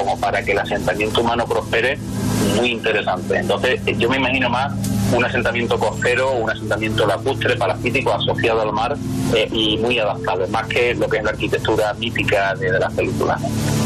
como para que el asentamiento humano prospere, muy interesante. Entonces yo me imagino más un asentamiento costero, un asentamiento lacustre, palafítico, asociado al mar y muy adaptable, más que lo que es la arquitectura mítica de las películas.